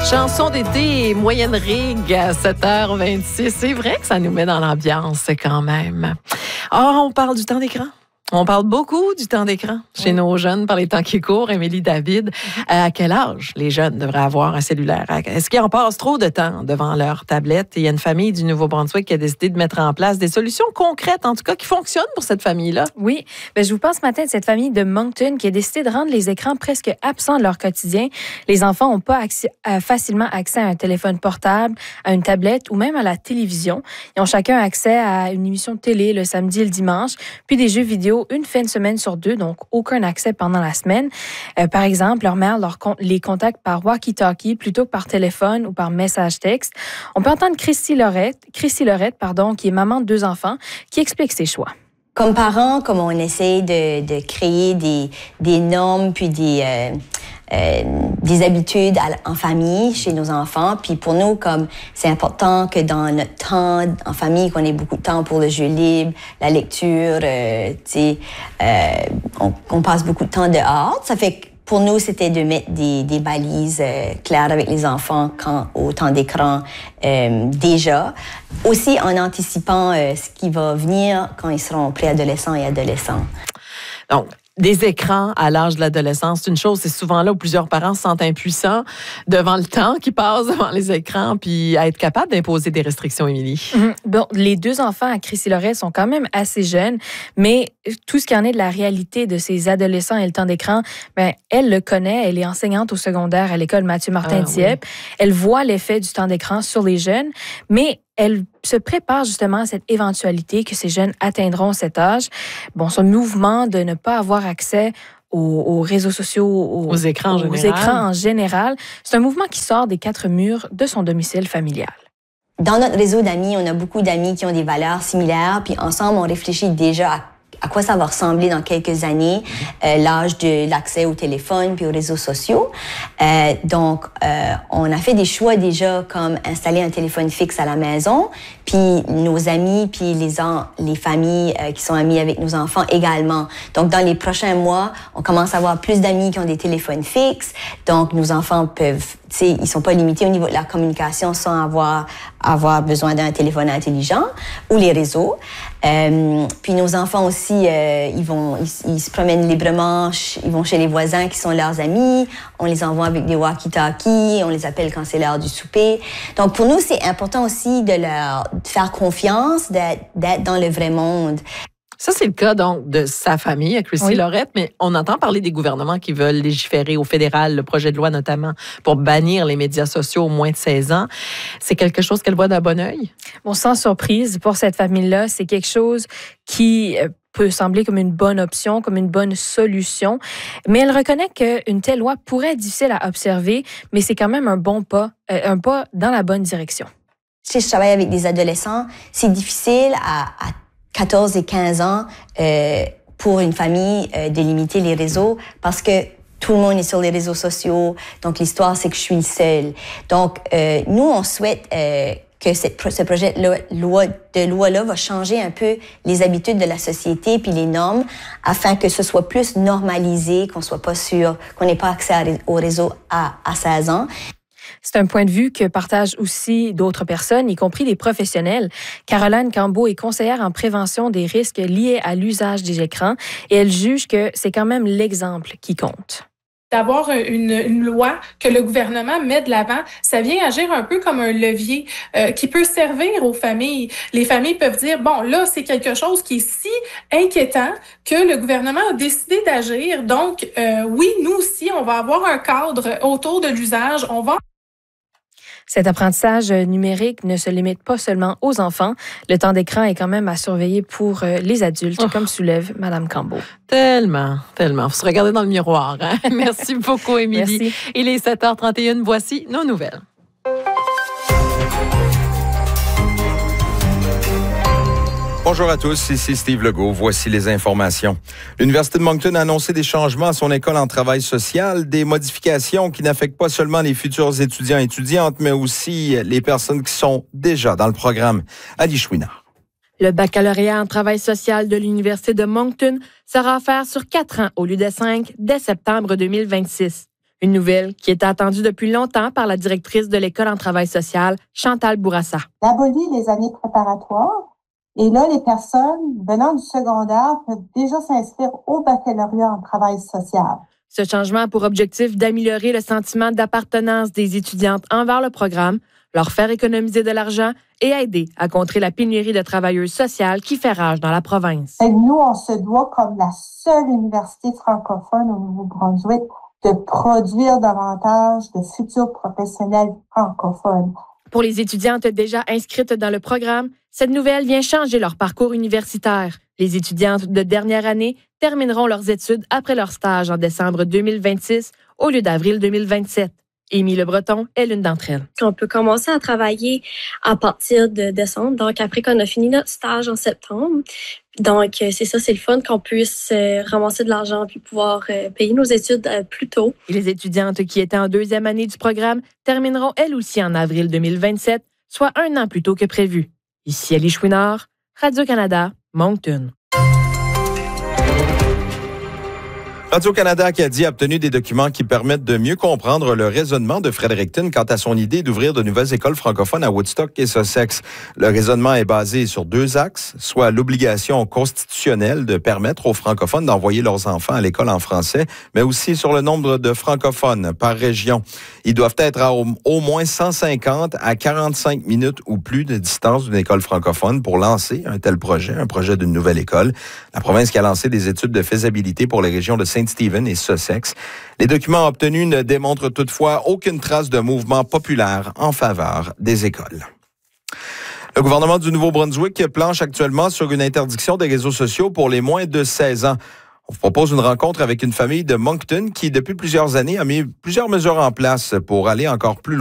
Chanson d'été, moyenne rig à 7h26. C'est vrai que ça nous met dans l'ambiance quand même. On parle du temps d'écran. On parle beaucoup du temps d'écran chez nos jeunes par les temps qui courent. Émilie David, à quel âge les jeunes devraient avoir un cellulaire? Est-ce qu'ils en passent trop de temps devant leur tablette? Il y a une famille du Nouveau-Brunswick qui a décidé de mettre en place des solutions concrètes, en tout cas, qui fonctionnent pour cette famille-là. Oui, je vous parle ce matin de cette famille de Moncton qui a décidé de rendre les écrans presque absents de leur quotidien. Les enfants n'ont pas facilement accès à un téléphone portable, à une tablette ou même à la télévision. Ils ont chacun accès à une émission de télé le samedi et le dimanche, puis des jeux vidéo une fin de semaine sur deux, donc aucun accès pendant la semaine. Par exemple, leur mère les contacte par walkie-talkie plutôt que par téléphone ou par message texte. On peut entendre Chrissy Lorette, qui est maman de 2 enfants, qui explique ses choix. Comme parents, comme on essaie de créer des normes puis des habitudes en famille chez nos enfants. Puis pour nous, comme c'est important que dans notre temps en famille, qu'on ait beaucoup de temps pour le jeu libre, la lecture, on passe beaucoup de temps dehors. Ça fait que pour nous, c'était de mettre des balises claires avec les enfants au temps d'écran déjà. Aussi en anticipant ce qui va venir quand ils seront préadolescents et adolescents. Donc, des écrans à l'âge de l'adolescence, c'est une chose, c'est souvent là où plusieurs parents se sentent impuissants devant le temps qui passe devant les écrans, puis à être capable d'imposer des restrictions, Émilie. Bon, les 2 enfants à Chrissy Lorette sont quand même assez jeunes, mais tout ce qui en est de la réalité de ces adolescents et le temps d'écran, elle le connaît, elle est enseignante au secondaire à l'école Mathieu-Martin-Dieppe. Oui. Elle voit l'effet du temps d'écran sur les jeunes, mais elle se prépare justement à cette éventualité que ces jeunes atteindront cet âge. Bon, ce mouvement de ne pas avoir accès aux réseaux sociaux, aux écrans en général, c'est un mouvement qui sort des 4 murs de son domicile familial. Dans notre réseau d'amis, on a beaucoup d'amis qui ont des valeurs similaires, puis ensemble, on réfléchit déjà à quoi ça va ressembler dans quelques années, l'âge de l'accès au téléphone puis aux réseaux sociaux. Donc, on a fait des choix déjà comme installer un téléphone fixe à la maison, puis nos amis, puis les familles qui sont amis avec nos enfants également. Donc, dans les prochains mois, on commence à avoir plus d'amis qui ont des téléphones fixes. Donc, nos enfants peuvent, ils sont pas limités au niveau de la communication sans avoir besoin d'un téléphone intelligent ou les réseaux. Puis nos enfants aussi, ils se promènent librement, ils vont chez les voisins qui sont leurs amis, on les envoie avec des walkie-talkies, on les appelle quand c'est l'heure du souper. Donc pour nous, c'est important aussi de leur faire confiance, d'être dans le vrai monde. Ça, c'est le cas donc de sa famille, à Chrissy Lorette, mais on entend parler des gouvernements qui veulent légiférer au fédéral, le projet de loi notamment, pour bannir les médias sociaux aux moins de 16 ans. C'est quelque chose qu'elle voit d'un bon œil? Bon, sans surprise, pour cette famille-là, c'est quelque chose qui peut sembler comme une bonne option, comme une bonne solution, mais elle reconnaît qu'une telle loi pourrait être difficile à observer, mais c'est quand même un pas dans la bonne direction. Si je travaille avec des adolescents, c'est difficile à 14 et 15 ans pour une famille de limiter les réseaux parce que tout le monde est sur les réseaux sociaux. Donc, l'histoire, c'est que je suis seule. Donc, nous, on souhaite que ce projet de loi-là va changer un peu les habitudes de la société puis les normes afin que ce soit plus normalisé, qu'on n'ait pas accès au réseau à 16 ans. C'est un point de vue que partagent aussi d'autres personnes, y compris des professionnels. Caroline Cambeau est conseillère en prévention des risques liés à l'usage des écrans et elle juge que c'est quand même l'exemple qui compte. D'avoir une loi que le gouvernement met de l'avant, ça vient agir un peu comme un levier qui peut servir aux familles. Les familles peuvent dire, bon, là, c'est quelque chose qui est si inquiétant que le gouvernement a décidé d'agir. Donc, oui, nous aussi, on va avoir un cadre autour de l'usage. Cet apprentissage numérique ne se limite pas seulement aux enfants. Le temps d'écran est quand même à surveiller pour les adultes, comme soulève Mme Cambeau. Tellement. Faut se regarder dans le miroir. Hein? Merci beaucoup, Émilie. Merci. Il est 7h31. Voici nos nouvelles. Bonjour à tous, ici Steve Legault. Voici les informations. L'Université de Moncton a annoncé des changements à son école en travail social, des modifications qui n'affectent pas seulement les futurs étudiants et étudiantes, mais aussi les personnes qui sont déjà dans le programme. Ali Chouinard. Le baccalauréat en travail social de l'Université de Moncton sera offert sur 4 ans au lieu de 5 dès septembre 2026. Une nouvelle qui était attendue depuis longtemps par la directrice de l'École en travail social, Chantal Bourassa. On abolit les années préparatoires et là, les personnes venant du secondaire peuvent déjà s'inscrire au baccalauréat en travail social. Ce changement a pour objectif d'améliorer le sentiment d'appartenance des étudiantes envers le programme, leur faire économiser de l'argent et aider à contrer la pénurie de travailleuses sociales qui fait rage dans la province. Et nous, on se doit, comme la seule université francophone au Nouveau-Brunswick, de produire davantage de futurs professionnels francophones. Pour les étudiantes déjà inscrites dans le programme, cette nouvelle vient changer leur parcours universitaire. Les étudiantes de dernière année termineront leurs études après leur stage en décembre 2026 au lieu d'avril 2027. Émile Lebreton est l'une d'entre elles. On peut commencer à travailler à partir de décembre, donc après qu'on a fini notre stage en septembre. Donc, c'est ça, c'est le fun qu'on puisse ramasser de l'argent puis pouvoir payer nos études plus tôt. Et les étudiantes qui étaient en deuxième année du programme termineront elles aussi en avril 2027, soit 1 an plus tôt que prévu. Ici Elie Chouinard, Radio-Canada, Moncton. Radio-Canada-Acadie a obtenu des documents qui permettent de mieux comprendre le raisonnement de Fredericton quant à son idée d'ouvrir de nouvelles écoles francophones à Woodstock et Sussex. Le raisonnement est basé sur 2 axes, soit l'obligation constitutionnelle de permettre aux francophones d'envoyer leurs enfants à l'école en français, mais aussi sur le nombre de francophones par région. Ils doivent être à au moins 150 à 45 minutes ou plus de distance d'une école francophone pour lancer un tel projet, un projet d'une nouvelle école. La province qui a lancé des études de faisabilité pour les régions de Saint-Stephen et Sussex. Les documents obtenus ne démontrent toutefois aucune trace de mouvement populaire en faveur des écoles. Le gouvernement du Nouveau-Brunswick planche actuellement sur une interdiction des réseaux sociaux pour les moins de 16 ans. On vous propose une rencontre avec une famille de Moncton qui, depuis plusieurs années, a mis plusieurs mesures en place pour aller encore plus loin.